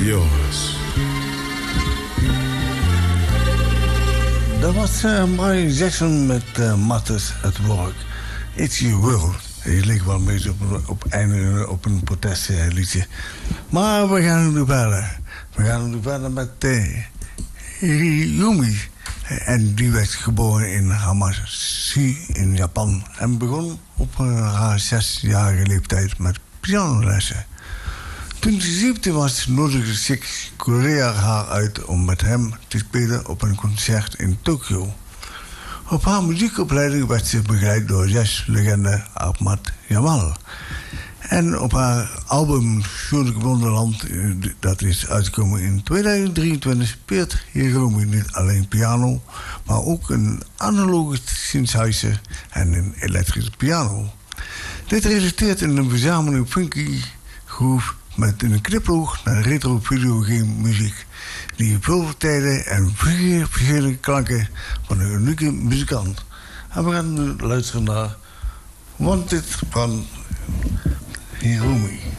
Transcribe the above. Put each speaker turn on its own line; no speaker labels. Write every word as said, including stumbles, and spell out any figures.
yours.
Dat was uh, Michael Jackson met uh, Matters at Work. It's Your World. Je ligt wel een beetje op, op, einde, op een protestliedje. Maar we gaan nu verder. We gaan nu verder met uh, Yumi. En die werd geboren in Hamashi in Japan. En begon op uh, haar zesjarige leeftijd met pianolessen. Toen ze zeventien was, nodigde Chick Corea haar uit om met hem te spelen op een concert in Tokio. Op haar muziekopleiding werd ze begeleid door jazzlegende Ahmad Jamal. En op haar album Sonic Wonderland, dat is uitgekomen in tweeduizend drieëntwintig, speelt Hiromi niet alleen piano, maar ook een analoge synthesizer en een elektrische piano. Dit resulteert in een verzameling funky groove met een knipoog naar retro videogame muziek, die veel tijden en vier verschillende klanken van een unieke muzikant. En we gaan nu luisteren naar Wanted van Hiromi.